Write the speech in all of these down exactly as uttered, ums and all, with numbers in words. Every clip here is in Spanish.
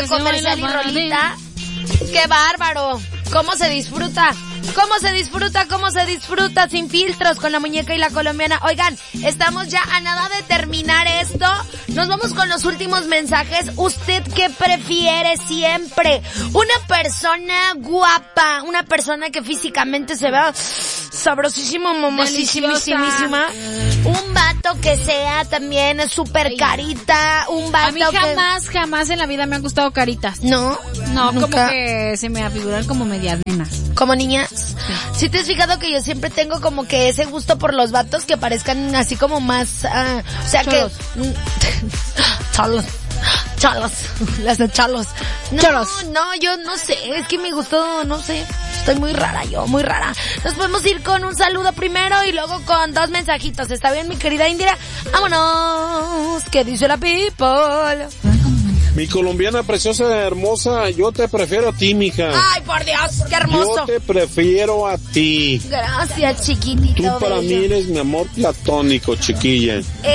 comercial y rolita. ¡Qué bárbaro! ¿Cómo se disfruta? ¿Cómo se disfruta? ¿Cómo se disfruta? Sin filtros, con la muñeca y la colombiana. Oigan, estamos ya a nada de terminar esto. Nos vamos con los últimos mensajes. ¿Usted qué prefiere siempre? ¿Una persona guapa? ¿Una persona que físicamente se vea sabrosísima, mamosísima? ¿Un vato que sea también súper carita? ¿Un vato A mí jamás, que... jamás en la vida me han gustado caritas. ¿No? No, ¿Nunca? Como que se me afiguran como medias nenas. ¿Como niñas? Sí. ¿Sí te has fijado que yo siempre tengo como que ese gusto por los vatos que parezcan así como más... Uh, o sea cholos. que... Cholos. Cholos. Las de cholos. No, cholos. No, yo no sé. Es que me gustó, no sé. Estoy muy rara yo, muy rara. Nos podemos ir con un saludo primero y luego con dos mensajitos. ¿Está bien, mi querida Indira? ¡Vámonos! ¿Qué dice la people? Mi colombiana preciosa, hermosa, yo te prefiero a ti, mija. Ay, por Dios, qué hermoso. Yo te prefiero a ti. Gracias, chiquitito. Tú para bello. mí eres mi amor platónico, chiquilla.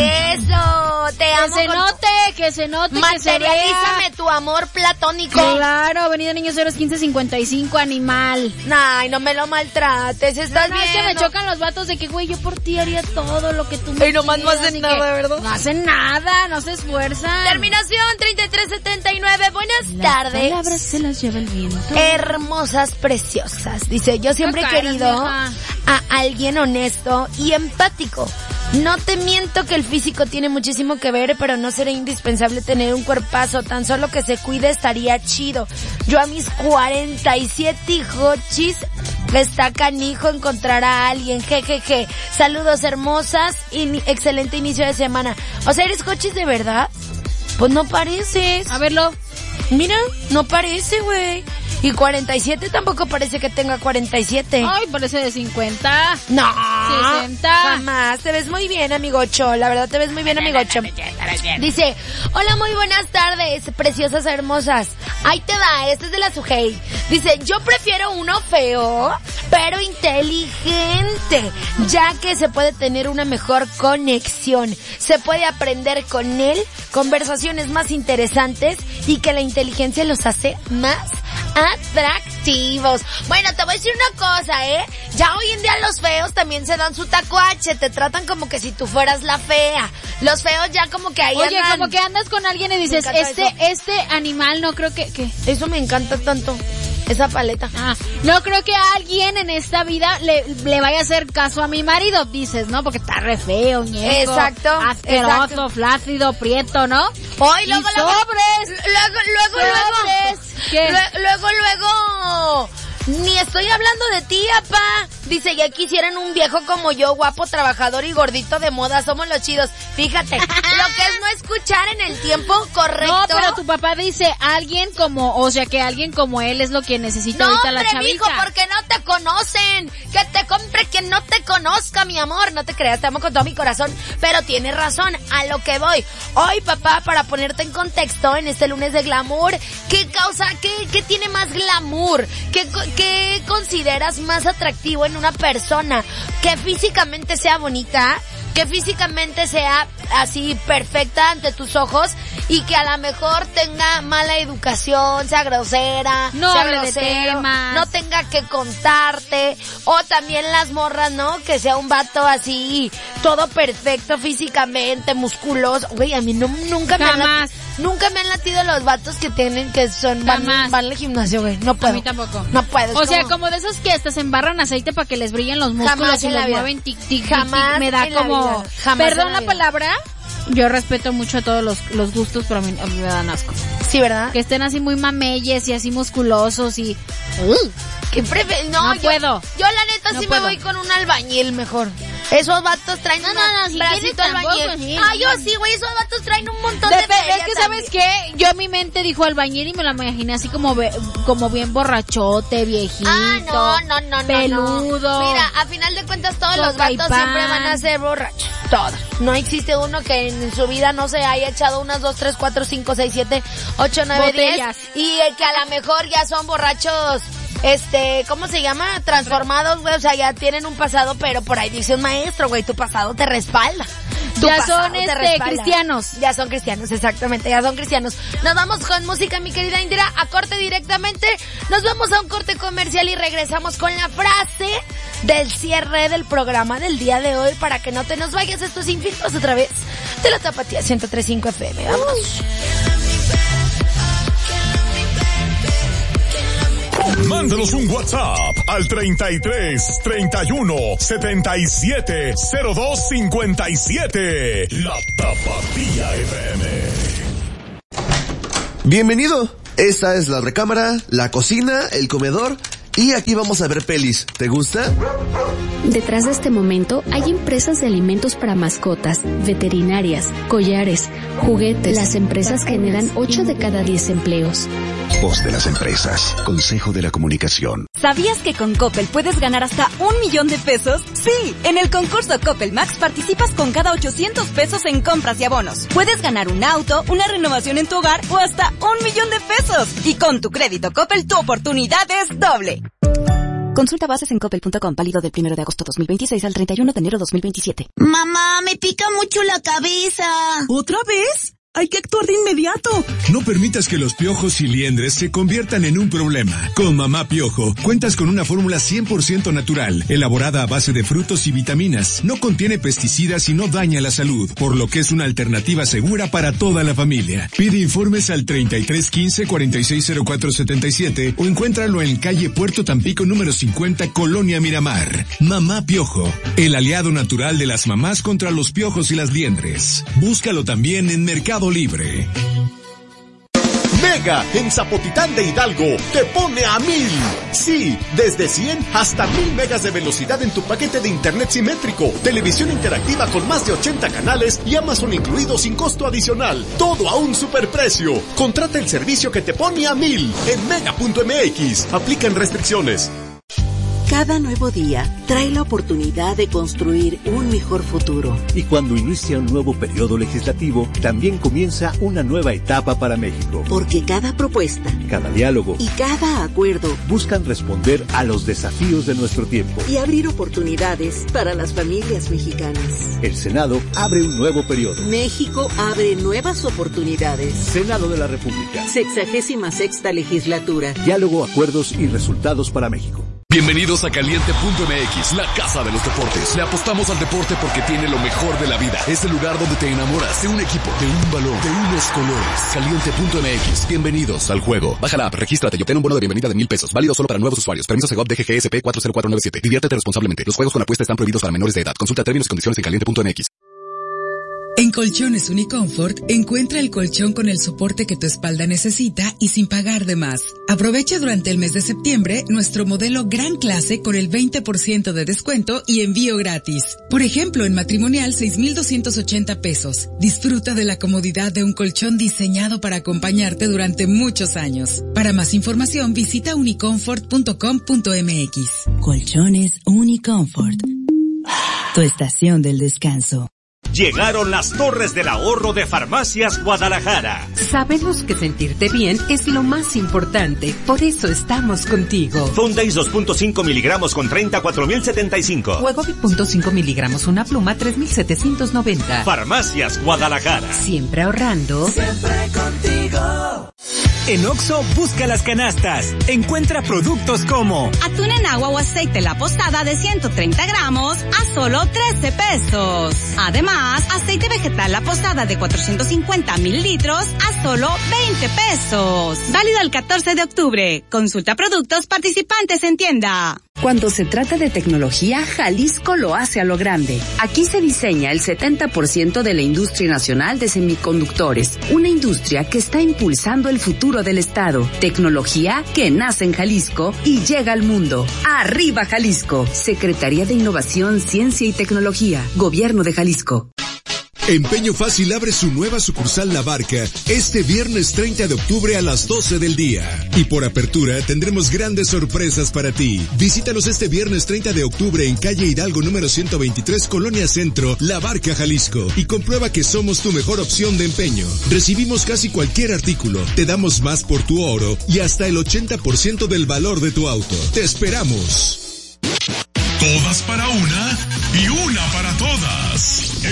Eso, te amo. Que se note, que se note, que se vea. Materialízame tu amor platónico. Claro, Avenida Niños Héroes quince cincuenta y cinco, animal. Ay, no me lo maltrates, estás no, no, bien. Es que me chocan los vatos de que, güey, yo por ti haría todo lo que tú me Y nomás no hacen nada, ¿verdad? No hacen nada, no se esfuerzan. Terminación treinta y tres setenta y nueve. Buenas las tardes. Las palabras se las lleva el viento. Hermosas, preciosas. Dice, yo siempre he querido a alguien honesto y empático. No te miento que el físico tiene muchísimo que ver, pero no será indispensable tener un cuerpazo. Tan solo que se cuide estaría chido. Yo a mis cuarenta y siete hijochis está canijo encontrar a alguien. Jejeje. Saludos hermosas y excelente inicio de semana. O sea, ¿eres cochis de verdad? Pues no pareces. A verlo. Mira, no parece, güey. Y cuarenta y siete tampoco parece que tenga cuarenta y siete. Ay, parece de cincuenta. No. sesenta. Jamás. Te ves muy bien, amigocho. La verdad, te ves muy bien, amigocho. Dice, hola, muy buenas tardes, preciosas hermosas. Ahí te va, este es de la Sujei. Dice, yo prefiero uno feo, pero inteligente, ya que se puede tener una mejor conexión. Se puede aprender con él, conversaciones más interesantes y que la inteligencia los hace más atractivos. Bueno, te voy a decir una cosa, ¿eh? Ya hoy en día los feos también se dan su tacuache, te tratan como que si tú fueras la fea. Los feos ya como que ahí Oye, andan. como que andas con alguien y dices, este eso. este animal no creo que... que... Eso me encanta tanto. Esa paleta. Ah, no creo que a alguien en esta vida le, le vaya a hacer caso a mi marido, dices, ¿no? Porque está re feo, ñeco. Exacto. Asqueroso, exacto. flácido, prieto, ¿no? Hoy luego, y sobres. Luego, luego, sobres. luego. ¿Qué? Luego, luego. Ni estoy hablando de ti, apá. Dice, ya quisieran un viejo como yo, guapo, trabajador y gordito de moda. Somos los chidos. Fíjate, lo que es no escuchar en el tiempo correcto. No, pero tu papá dice, alguien como, o sea, que alguien como él es lo que necesita no, ahorita la chavita. No, mijo, porque no te conocen. Que te compre quien no te conozca, mi amor. No te creas, te amo con todo mi corazón. Pero tienes razón, a lo que voy. Hoy, papá, para ponerte en contexto, en este lunes de glamour, ¿qué causa, qué, qué tiene más glamour? ¿Qué, qué consideras más atractivo en una persona? Que físicamente sea bonita, que físicamente sea así perfecta ante tus ojos y que a lo mejor tenga mala educación, sea grosera, no sea hable grosero, de temas, no tenga que contarte, o también las morras, ¿no? Que sea un vato así, todo perfecto físicamente, musculoso. Güey, a mí no, nunca me han latido, nunca me han latido los vatos que tienen, que son, van, van al gimnasio, güey. No puedo. A mí tampoco. No puedo. O como... sea, como de esos que hasta se embarran aceite para que les brillen los músculos jamás y los mueven tic, tic, jamás tic, tic. Me da como, perdón la, la palabra, yo respeto mucho a todos los, los gustos, pero a mí, a mí me dan asco. Sí, ¿verdad? Que estén así muy mameyes y así musculosos y... Uh, ¿Qué prefe- no, no yo, puedo. Yo la neta no sí puedo. me voy con un albañil mejor. Esos vatos traen no, un no, no, si bracito albañil. Sí, ah, yo sí, güey, esos vatos traen un montón de, de feria. Es que, ¿sabes qué? Yo en mi mente dijo albañil y me la imaginé así como como bien borrachote, viejito. Ah, no, no, no, no. peludo. No. Mira, a final de cuentas todos los vatos siempre van a ser borrachos. Todos. No existe uno que en su vida no se haya echado unas dos, tres, cuatro, cinco, seis, siete, ocho, nueve, diez. Y que a lo mejor ya son borrachos. Este, ¿cómo se llama? Transformados, güey, o sea, ya tienen un pasado, pero por ahí dice un maestro, güey, tu pasado te respalda. Tu tu ya pasado son te este, respalda. cristianos. Ya son cristianos, exactamente, ya son cristianos. Nos vamos con música, mi querida Indira, a corte directamente. Nos vamos a un corte comercial y regresamos con la frase del cierre del programa del día de hoy para que no te nos vayas. Estos Sin Filtros otra vez de la Tapatía ciento tres punto cinco F M. Vámonos. Mándanos un WhatsApp al treinta y tres, treinta y uno, setenta y siete, cero dos cincuenta y siete. La Tapatía F M. Bienvenido. Esta es la recámara, la cocina, el comedor y aquí vamos a ver pelis. ¿Te gusta? Detrás de este momento hay empresas de alimentos para mascotas, veterinarias, collares, juguetes. Las empresas generan ocho de cada diez empleos. Voz de las empresas. Consejo de la Comunicación. ¿Sabías que con Coppel puedes ganar hasta un millón de pesos? Sí, en el concurso Coppel Max participas con cada ochocientos pesos en compras y abonos. Puedes ganar un auto, una renovación en tu hogar o hasta un millón de pesos. Y con tu crédito Coppel tu oportunidad es doble. Consulta bases en coppel punto com, válido del primero de agosto dos mil veintiséis al treinta y uno de enero dos mil veintisiete. Mamá, me pica mucho la cabeza. ¿Otra vez? Hay que actuar de inmediato. No permitas que los piojos y liendres se conviertan en un problema. Con Mamá Piojo, cuentas con una fórmula cien por ciento natural, elaborada a base de frutos y vitaminas. No contiene pesticidas y no daña la salud, por lo que es una alternativa segura para toda la familia. Pide informes al treinta y tres quince cuarenta y seis cero cuatro setenta y siete o encuéntralo en calle Puerto Tampico número cincuenta, Colonia Miramar. Mamá Piojo, el aliado natural de las mamás contra los piojos y las liendres. Búscalo también en Mercado Libre. Mega en Zapotitán de Hidalgo te pone a mil. Sí, desde cien hasta mil megas de velocidad en tu paquete de internet simétrico, televisión interactiva con más de ochenta canales y Amazon incluido sin costo adicional. Todo a un superprecio. Contrata el servicio que te pone a mil en mega punto m x. Aplican restricciones. Cada nuevo día trae la oportunidad de construir un mejor futuro. Y cuando inicia un nuevo periodo legislativo, también comienza una nueva etapa para México. Porque cada propuesta, cada diálogo y cada acuerdo buscan responder a los desafíos de nuestro tiempo y abrir oportunidades para las familias mexicanas. El Senado abre un nuevo periodo. México abre nuevas oportunidades. Senado de la República. Sexagésima sexta legislatura. Diálogo, acuerdos y resultados para México. Bienvenidos a Caliente punto m x, la casa de los deportes. Le apostamos al deporte porque tiene lo mejor de la vida. Es el lugar donde te enamoras de un equipo, de un balón, de unos colores. Caliente punto m x. Bienvenidos al juego. Baja la app, regístrate y obtén un bono de bienvenida de mil pesos. Válido solo para nuevos usuarios. Permiso Segov D G G S P cuatro cero cuatro nueve siete. Diviértete responsablemente. Los juegos con apuesta están prohibidos para menores de edad. Consulta términos y condiciones en caliente punto m x. En Colchones Uniconfort, encuentra el colchón con el soporte que tu espalda necesita y sin pagar de más. Aprovecha durante el mes de septiembre nuestro modelo Gran Clase con el veinte por ciento de descuento y envío gratis. Por ejemplo, en matrimonial seis mil doscientos ochenta pesos. Disfruta de la comodidad de un colchón diseñado para acompañarte durante muchos años. Para más información, visita uniconfort punto com punto m x. Colchones Uniconfort. Tu estación del descanso. Llegaron las Torres del Ahorro de Farmacias Guadalajara. Sabemos que sentirte bien es lo más importante, por eso estamos contigo. Fondays dos punto cinco miligramos con treinta, cuatro mil setenta y cinco. Wegovy punto cinco miligramos una pluma, tres mil setecientos noventa. Farmacias Guadalajara. Siempre ahorrando. Siempre contigo. En Oxxo, busca las canastas. Encuentra productos como atún en agua o aceite La Posada de ciento treinta gramos a solo trece pesos. Además, aceite vegetal La Posada de cuatrocientos cincuenta mililitros a solo veinte pesos. Válido el catorce de octubre. Consulta productos participantes en tienda. Cuando se trata de tecnología, Jalisco lo hace a lo grande. Aquí se diseña el setenta por ciento de la industria nacional de semiconductores, una industria que está impulsando el futuro del estado. Tecnología que nace en Jalisco y llega al mundo. ¡Arriba Jalisco! Secretaría de Innovación, Ciencia y Tecnología, Gobierno de Jalisco. Empeño Fácil abre su nueva sucursal La Barca este viernes treinta de octubre a las doce del día. Y por apertura tendremos grandes sorpresas para ti. Visítanos este viernes treinta de octubre en calle Hidalgo número ciento veintitrés, Colonia Centro, La Barca, Jalisco. Y comprueba que somos tu mejor opción de empeño. Recibimos casi cualquier artículo, te damos más por tu oro y hasta el ochenta por ciento del valor de tu auto. ¡Te esperamos! Todas para una y una para todas. En la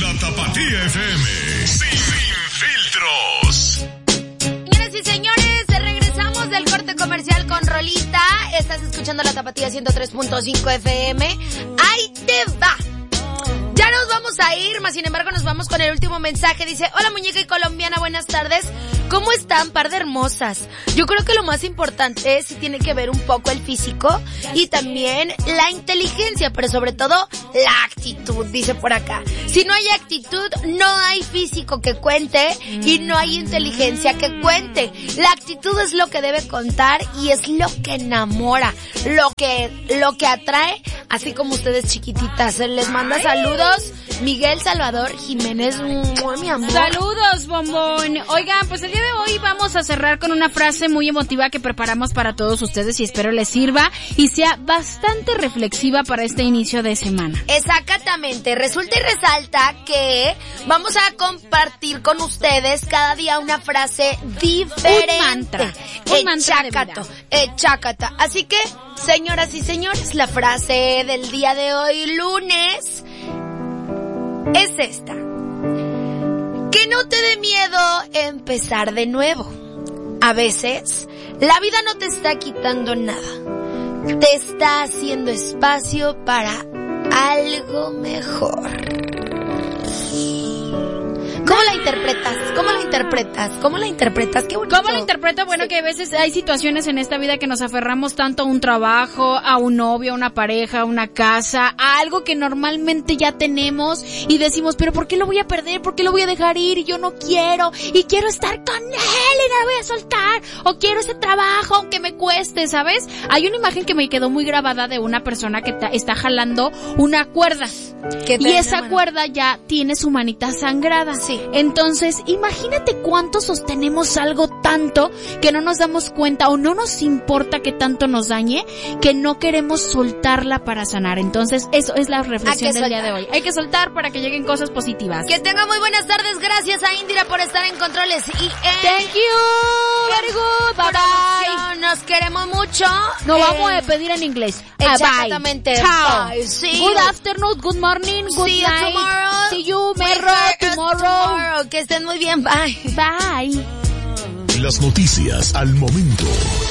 La Tapatía F M, sin, sin filtros. Señoras y señores, regresamos del corte comercial con Rolita. Estás escuchando La Tapatía ciento tres punto cinco F M. ¡Ahí te va! Ya nos vamos a ir, más sin embargo nos vamos con el último mensaje. Dice, hola muñeca y colombiana, buenas tardes. ¿Cómo están, par de hermosas? Yo creo que lo más importante es si tiene que ver un poco el físico y también la inteligencia, pero sobre todo la actitud, dice por acá. Si no hay actitud, no hay físico que cuente y no hay inteligencia que cuente. La actitud es lo que debe contar y es lo que enamora, lo que, lo que atrae, así como ustedes chiquititas. Les manda saludos Miguel Salvador Jiménez, mi amor. Saludos, bombón. Oigan, pues el día de hoy vamos a cerrar con una frase muy emotiva que preparamos para todos ustedes y espero les sirva y sea bastante reflexiva para este inicio de semana. Exactamente. Resulta y resalta que vamos a compartir con ustedes cada día una frase diferente. Un mantra. Un mantra de vida. Echácata. Así que, señoras y señores, la frase del día de hoy, lunes, es esta. Que no te dé miedo empezar de nuevo. A veces, la vida no te está quitando nada. Te está haciendo espacio para algo mejor. ¿Cómo la interpretas? ¿Cómo la interpretas? ¿Cómo la interpretas? Qué bonito. ¿Cómo la interpreto? Bueno, sí. Que a veces hay situaciones en esta vida que nos aferramos tanto a un trabajo, a un novio, a una pareja, a una casa, a algo que normalmente ya tenemos y decimos, pero ¿por qué lo voy a perder? ¿Por qué lo voy a dejar ir? Y yo no quiero, y quiero estar con él y no lo voy a soltar, o quiero ese trabajo aunque me cueste, ¿sabes? Hay una imagen que me quedó muy grabada de una persona que ta- está jalando una cuerda y esa mano? cuerda ya tiene su manita sangrada. Sí. Entonces, imagínate cuánto sostenemos algo tanto que no nos damos cuenta o no nos importa que tanto nos dañe, que no queremos soltarla para sanar. Entonces, eso es la reflexión del día de hoy. Hay que soltar para que lleguen cosas positivas. Que tengan muy buenas tardes. Gracias a Indira por estar en controles. Y en Thank you. Very good. Bye bye. Nos queremos mucho. Nos eh, vamos a despedir en inglés. Exactamente. Chao. Bye. See Good you. afternoon, good morning, good See you night. tomorrow. See you tomorrow, tomorrow. tomorrow. Que estén muy bien. Bye. Bye. Las noticias al momento.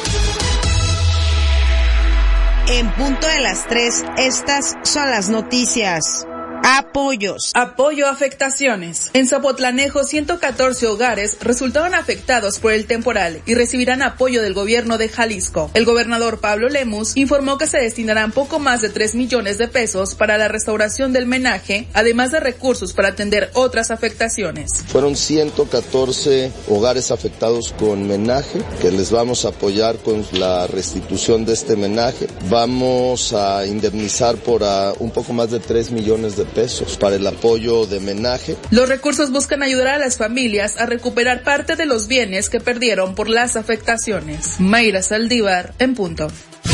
En punto de las tres, estas son las noticias. Apoyos. Apoyo a afectaciones. En Zapotlanejo, ciento catorce hogares resultaron afectados por el temporal y recibirán apoyo del gobierno de Jalisco. El gobernador Pablo Lemus informó que se destinarán poco más de tres millones de pesos para la restauración del menaje, además de recursos para atender otras afectaciones. Fueron ciento catorce hogares afectados con menaje, que les vamos a apoyar con la restitución de este menaje. Vamos a indemnizar por uh, un poco más de tres millones de pesos para el apoyo de menaje. Los recursos buscan ayudar a las familias a recuperar parte de los bienes que perdieron por las afectaciones. Mayra Saldívar, en punto.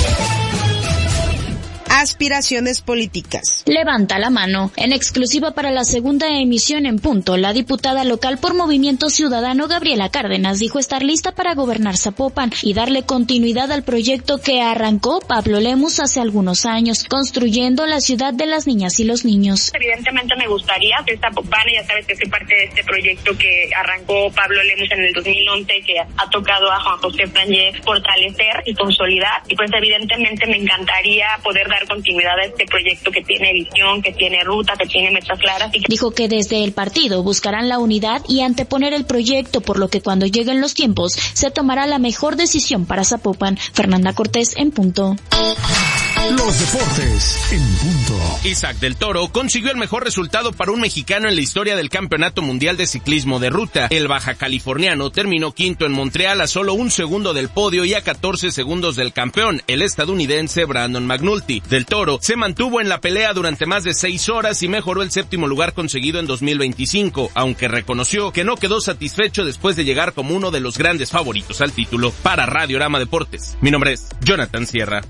Aspiraciones políticas. Levanta la mano. En exclusiva para la segunda emisión en punto, la diputada local por Movimiento Ciudadano Gabriela Cárdenas dijo estar lista para gobernar Zapopan y darle continuidad al proyecto que arrancó Pablo Lemus hace algunos años, construyendo la ciudad de las niñas y los niños. Evidentemente me gustaría que Zapopan, ya sabes que soy parte de este proyecto que arrancó Pablo Lemus en el dos mil once, que ha tocado a Juan José Frangé fortalecer y consolidar, y pues evidentemente me encantaría poder dar continuidad a este proyecto que tiene visión, que tiene ruta, que tiene metas claras. Y que... Dijo que desde el partido buscarán la unidad y anteponer el proyecto, por lo que cuando lleguen los tiempos se tomará la mejor decisión para Zapopan. Fernanda Cortés, en punto. Los deportes en punto. Isaac del Toro consiguió el mejor resultado para un mexicano en la historia del Campeonato Mundial de Ciclismo de Ruta. El baja californiano terminó quinto en Montreal a solo un segundo del podio y a catorce segundos del campeón, el estadounidense Brandon McNulty. Del Toro se mantuvo en la pelea durante más de seis horas y mejoró el séptimo lugar conseguido en dos mil veinticinco, aunque reconoció que no quedó satisfecho después de llegar como uno de los grandes favoritos al título. Para Radiorama Deportes, mi nombre es Jonathan Sierra.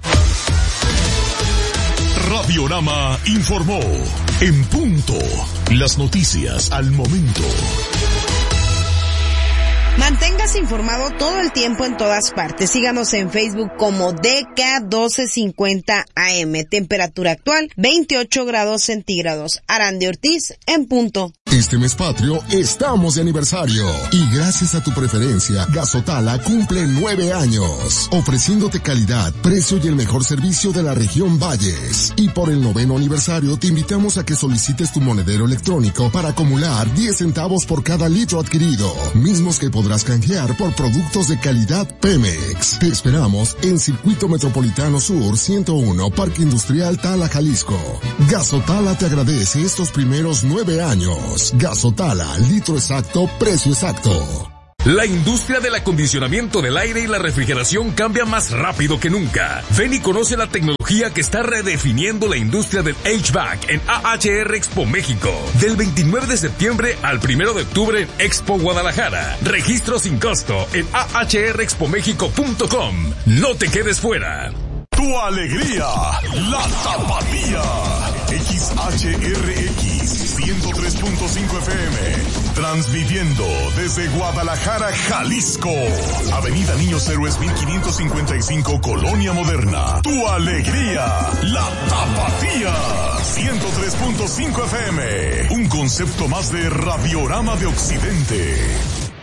Radiorama informó en punto. Las noticias al momento. Manténgase informado todo el tiempo en todas partes. Síganos en Facebook como D K doce cincuenta A M. Temperatura actual veintiocho grados centígrados. Arandi Ortiz en punto. Este mes patrio estamos de aniversario y gracias a tu preferencia, Gasotala cumple nueve años, ofreciéndote calidad, precio y el mejor servicio de la región Valles. Y por el noveno aniversario te invitamos a que solicites tu monedero electrónico para acumular diez centavos por cada litro adquirido, mismos que podrás canjear por productos de calidad Pemex. Te esperamos en Circuito Metropolitano Sur ciento uno, Parque Industrial Tala, Jalisco. Gasotala te agradece estos primeros nueve años. Gasotala, litro exacto, precio exacto. La industria del acondicionamiento del aire y la refrigeración cambia más rápido que nunca. Ven y conoce la tecnología que está redefiniendo la industria del H V A C en A H R Expo México. Del veintinueve de septiembre al primero de octubre en Expo Guadalajara. Registro sin costo en a h r expo mexico punto com. No te quedes fuera. Tu alegría, la Tapatía. X H R X ciento tres punto cinco F M. Transmitiendo desde Guadalajara, Jalisco. Avenida Niños Héroes mil quinientos cincuenta y cinco, Colonia Moderna. Tu alegría, la Tapatía. ciento tres punto cinco F M. Un concepto más de Radiorama de Occidente.